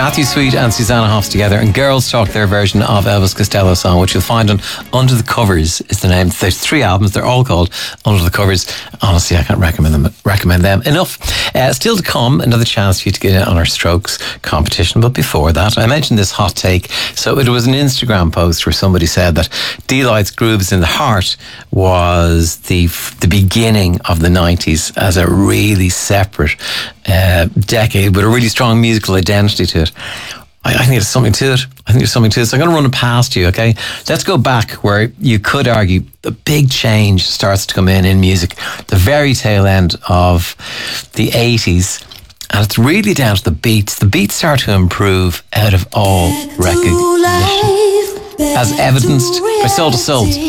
Matthew Sweet and Susanna Hoffs together, and Girls Talk, their version of Elvis Costello's song, which you'll find on Under the Covers is the name. There's 3 albums, they're all called Under the Covers. Honestly, I can't recommend them enough. Still to come, another chance for you to get in on our Strokes competition. But before that, I mentioned this hot take. So it was an Instagram post where somebody said that Delight's Grooves in the Heart was the beginning of the 90s as a really separate decade with a really strong musical identity to it. I think there's something to it. So I'm going to run it past you, okay? Let's go back where you could argue the big change starts to come in music, the very tail end of the 80s. And it's really down to the beats. The beats start to improve out of all recognition, as evidenced by Soul II Soul.